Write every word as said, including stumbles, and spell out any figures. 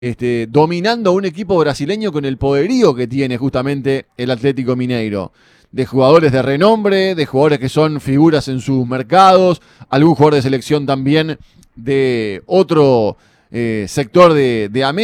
Este, dominando a un equipo brasileño con el poderío que tiene justamente el Atlético Mineiro. De jugadores de renombre, de jugadores que son figuras en sus mercados, algún jugador de selección también de otro eh, sector de, de América.